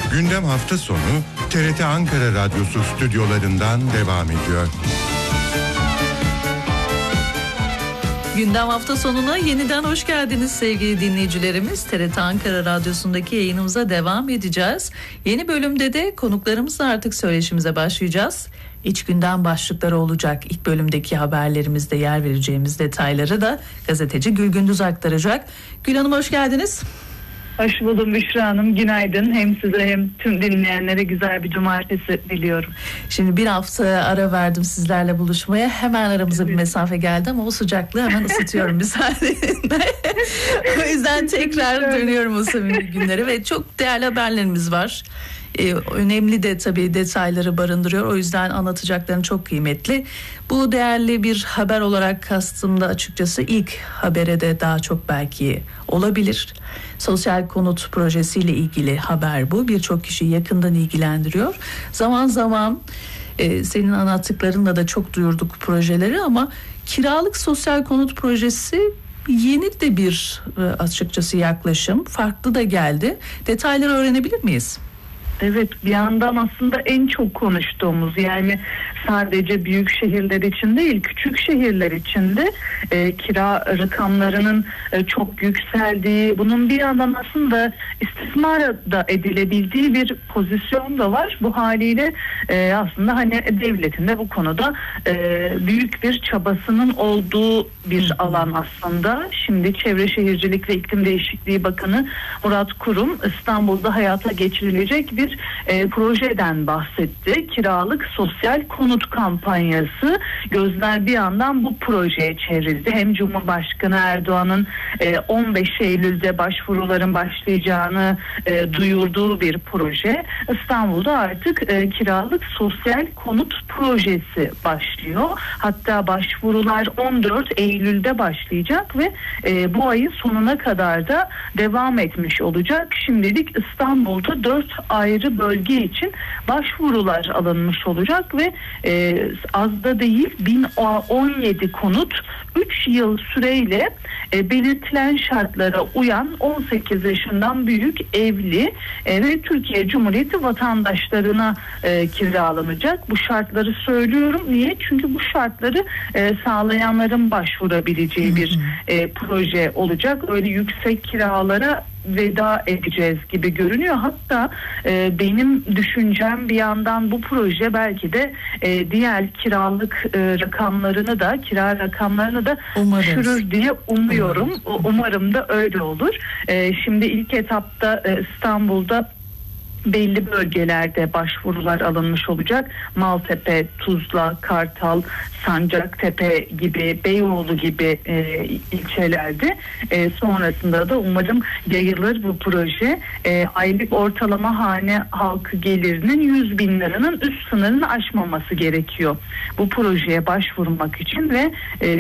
Gündem hafta sonu TRT Ankara Radyosu stüdyolarından devam ediyor. Gündem hafta sonuna yeniden hoş geldiniz sevgili dinleyicilerimiz. TRT Ankara Radyosu'ndaki yayınımıza devam edeceğiz. Yeni bölümde de konuklarımızla artık söyleşimize başlayacağız. İç gündem başlıkları olacak. İlk bölümdeki haberlerimizde yer vereceğimiz detayları da gazeteci Gül Gündüz aktaracak. Gül Hanım hoş geldiniz. Hoş buldum Büşra Hanım. Günaydın. Hem size hem tüm dinleyenlere güzel bir cumartesi diliyorum. Şimdi bir hafta ara verdim sizlerle buluşmaya. Hemen aramıza bir mesafe geldi ama o sıcaklığı hemen ısıtıyorum müsaadenizle. O yüzden tekrar dönüyorum o samimi günlere ve çok değerli haberlerimiz var. Önemli de tabii detayları barındırıyor. O yüzden anlatacaklarım çok kıymetli. Bu değerli bir haber olarak kastım da açıkçası ilk habere de daha çok belki olabilir. Sosyal konut projesiyle ilgili haber bu. Birçok kişi yakından ilgilendiriyor. Zaman zaman senin anlattıklarınla da çok duyurduk projeleri ama kiralık sosyal konut projesi yeni de bir açıkçası yaklaşım. Farklı da geldi. Detayları öğrenebilir miyiz? Evet, bir yandan aslında en çok konuştuğumuz, yani sadece büyük şehirler için değil küçük şehirler için de kira rakamlarının çok yükseldiği, bunun bir yandan aslında istismar da edilebildiği bir pozisyon da var. Bu haliyle aslında hani devletin de bu konuda büyük bir çabasının olduğu bir alan aslında. Şimdi Çevre Şehircilik ve İklim Değişikliği Bakanı Murat Kurum İstanbul'da hayata geçirilecek bir projeden bahsetti. Kiralık sosyal konut kampanyası. Gözler bir yandan bu projeye çevrildi. Hem Cumhurbaşkanı Erdoğan'ın 15 Eylül'de başvuruların başlayacağını duyurduğu bir proje. İstanbul'da artık kiralık sosyal konut projesi başlıyor. Hatta başvurular 14 Eylül'de başlayacak ve bu ayın sonuna kadar da devam etmiş olacak. Şimdilik İstanbul'da 4 ayrı bölge için başvurular alınmış olacak ve az da değil 1017 konut 3 yıl süreyle belirtilen şartlara uyan 18 yaşından büyük evli ve Türkiye Cumhuriyeti vatandaşlarına kiralanacak. Bu şartları söylüyorum. Niye? Çünkü bu şartları sağlayanların başvurabileceği bir proje olacak. Öyle yüksek kiralara veda edeceğiz gibi görünüyor. Hatta benim düşüncem bir yandan bu proje belki de diğer kiralık rakamlarını da, kira rakamlarını da düşürür diye umuyorum. Umarım da öyle olur. Şimdi ilk etapta İstanbul'da belli bölgelerde başvurular alınmış olacak. Maltepe, Tuzla, Kartal, Sancaktepe gibi, Beyoğlu gibi ilçelerde. Sonrasında da umarım yayılır bu proje. Aylık ortalama hane halkı gelirinin 100 bin liranın üst sınırını aşmaması gerekiyor bu projeye başvurmak için ve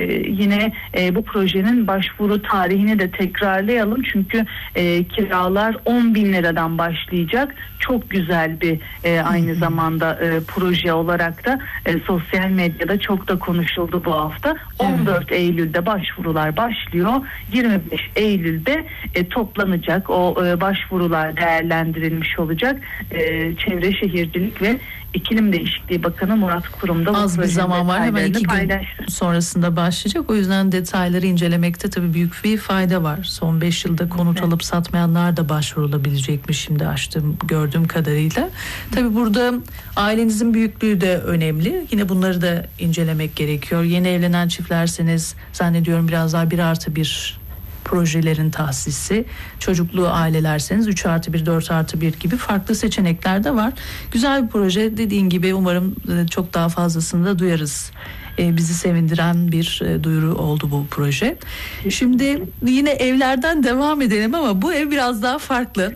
yine bu projenin başvuru tarihini de tekrarlayalım. Çünkü kiralar 10 bin liradan başlayacak. Çok güzel bir aynı zamanda proje olarak da sosyal medyada çok da konuşuldu bu hafta. 14 Eylül'de başvurular başlıyor. 25 Eylül'de toplanacak. O başvurular değerlendirilmiş olacak. Çevre Şehircilik ve İklim Değişikliği Bakanı Murat Kurum da az bir zaman var, hemen 2 gün sonrasında başlayacak. O yüzden detayları incelemekte tabii büyük bir fayda var. Son 5 yılda konut alıp satmayanlar da başvurulabilecekmiş şimdi gördüğüm kadarıyla. Tabii burada ailenizin büyüklüğü de önemli. Yine bunları da incelemek gerekiyor. Yeni evlenen çiftlerseniz zannediyorum biraz daha 1+1 projelerin tahsisi, çocuklu ailelerseniz 3+1, 4+1 gibi farklı seçenekler de var. Güzel bir proje, dediğin gibi umarım çok daha fazlasını da duyarız. Bizi sevindiren bir duyuru oldu bu proje. Şimdi yine evlerden devam edelim ama bu ev biraz daha farklı.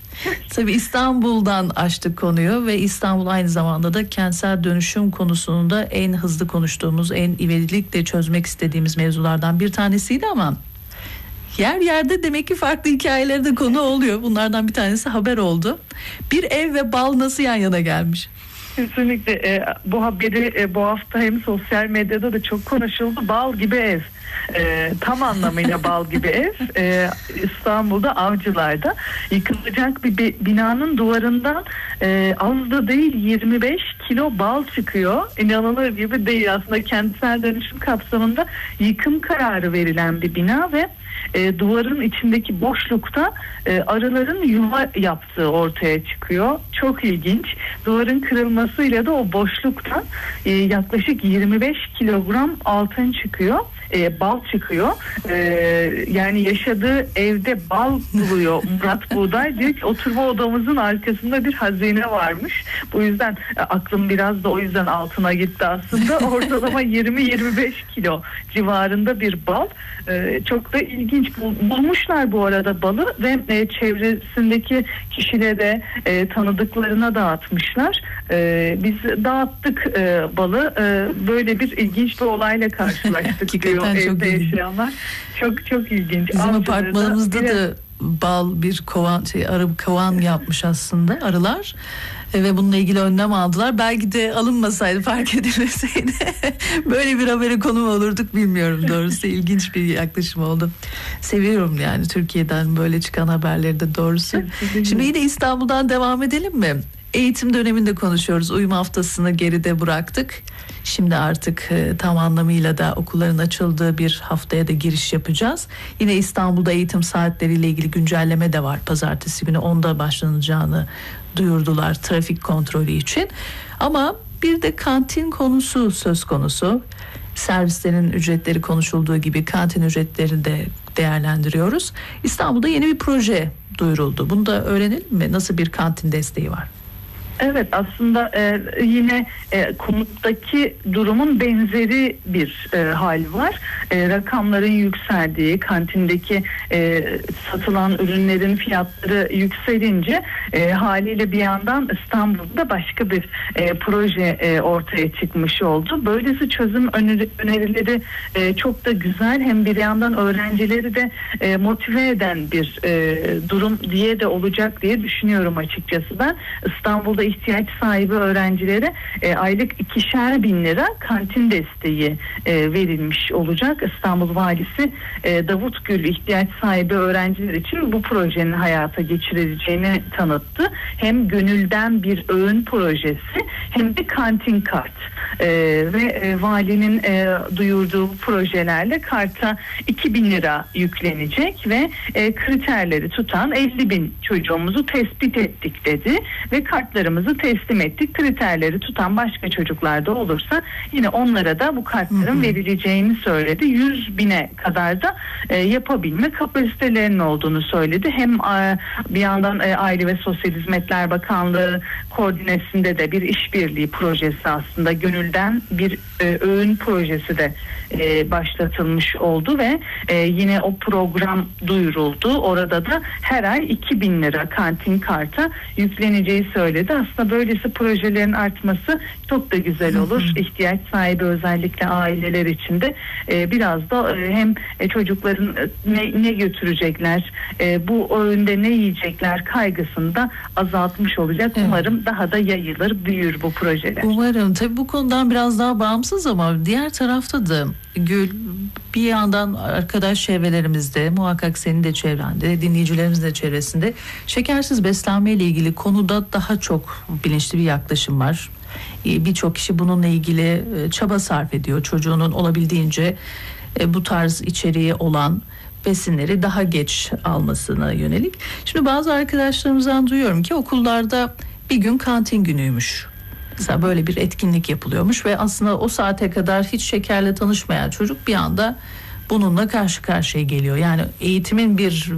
Tabii İstanbul'dan açtık konuyu ve İstanbul aynı zamanda da kentsel dönüşüm konusunda da en hızlı konuştuğumuz, en ivedilikle çözmek istediğimiz mevzulardan bir tanesiydi ama yer yerde demek ki farklı hikayeleri de konu oluyor. Bunlardan bir tanesi haber oldu. Bir ev ve bal nasıl yan yana gelmiş? Kesinlikle bu haberi bu hafta hem sosyal medyada da çok konuşuldu. Bal gibi ev. Tam anlamıyla bal gibi ev. İstanbul'da Avcılar'da yıkılacak bir binanın duvarından az da değil 25 kilo bal çıkıyor. İnanılır gibi değil. Aslında kentsel dönüşüm kapsamında yıkım kararı verilen bir bina ve duvarın içindeki boşlukta arıların yuva yaptığı ortaya çıkıyor. Çok ilginç. Duvarın kırılmasıyla da o boşluktan yaklaşık 25 kilogram altın çıkıyor. Bal çıkıyor. Yani yaşadığı evde bal buluyor Murat Buğday. Diyor ki oturma odamızın arkasında bir hazine varmış. Bu yüzden aklım biraz da o yüzden altına gitti aslında. Ortalama 20-25 kilo civarında bir bal. Çok da ilginç. Bulmuşlar bu arada balı ve çevresindeki kişilere, tanıdıklarına dağıtmışlar. Biz dağıttık balı. Böyle bir ilginç bir olayla karşılaştık diyor evde yaşayanlar. Çok ilginç. Bizim apartmanımızda da bal bir kovan, arı kovan yapmış aslında arılar. Ve bununla ilgili önlem aldılar. Belki de alınmasaydı, fark edilmeseydi böyle bir habere konu mu olurduk bilmiyorum doğrusu. İlginç bir yaklaşım oldu. Seviyorum yani Türkiye'den böyle çıkan haberleri de doğrusu. Şimdi yine İstanbul'dan devam edelim mi? Eğitim döneminde konuşuyoruz. Uyum haftasını geride bıraktık. Şimdi artık tam anlamıyla da okulların açıldığı bir haftaya da giriş yapacağız. Yine İstanbul'da eğitim saatleriyle ilgili güncelleme de var. Pazartesi günü 10'da başlanacağını duyurdular trafik kontrolü için. Ama bir de kantin konusu söz konusu. Servislerin ücretleri konuşulduğu gibi kantin ücretleri de değerlendiriyoruz. İstanbul'da yeni bir proje duyuruldu. Bunu da öğrenelim mi? Nasıl bir kantin desteği var? Evet, aslında yine konuttaki durumun benzeri bir hal var. Rakamların yükseldiği, kantindeki satılan ürünlerin fiyatları yükselince haliyle bir yandan İstanbul'da başka bir proje ortaya çıkmış oldu. Böylesi çözüm önerileri çok da güzel. Hem bir yandan öğrencileri de motive eden bir durum diye de olacak diye düşünüyorum açıkçası ben. İstanbul'da ihtiyaç sahibi öğrencilere aylık 2.000 lira kantin desteği verilmiş olacak. İstanbul Valisi Davut Gül ihtiyaç sahibi öğrenciler için bu projenin hayata geçirileceğini tanıttı. Hem gönülden bir öğün projesi hem de kantin kart. Ve valinin duyurduğu projelerle karta 2.000 lira yüklenecek ve kriterleri tutan 50.000 çocuğumuzu tespit ettik dedi ve kartlarımızı teslim ettik. Kriterleri tutan başka çocuklar da olursa yine onlara da bu kartların verileceğini söyledi. 100.000'e kadar da yapabilme kapasitelerinin olduğunu söyledi. Hem bir yandan Aile ve Sosyal Hizmetler Bakanlığı koordinesinde de bir işbirliği projesi, aslında gönülden bir öğün projesi de başlatılmış oldu ve yine o program duyuruldu. Orada da her ay 2.000 lira kantin karta yükleneceği söyledi. Aslında böylesi projelerin artması çok da güzel olur. İhtiyaç sahibi özellikle aileler için de biraz da hem çocukların ne götürecekler, bu öğünde ne yiyecekler kaygısını da azaltmış olacak. Evet. Umarım daha da yayılır, büyür bu projeler. Umarım. Tabii bu konudan biraz daha bağımsız ama diğer tarafta da Gül, bir yandan arkadaş çevrelerimizde, muhakkak senin de çevrende, dinleyicilerimizin de çevresinde şekersiz beslenme ile ilgili konuda daha çok bilinçli bir yaklaşım var. Birçok kişi bununla ilgili çaba sarf ediyor. Çocuğunun olabildiğince bu tarz içeriği olan besinleri daha geç almasına yönelik. Şimdi bazı arkadaşlarımızdan duyuyorum ki okullarda bir gün kantin günüymüş. Mesela böyle bir etkinlik yapılıyormuş ve aslında o saate kadar hiç şekerle tanışmayan çocuk bir anda bununla karşı karşıya geliyor. Yani eğitimin bir